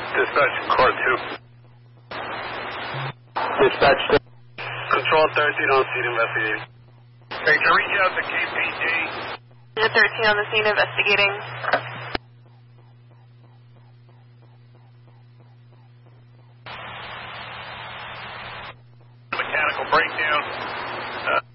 Dispatch, car 2. Dispatch. Control 13 on scene investigating. Hey, can you reach out to KPD? 13 on the scene investigating. Mechanical breakdown.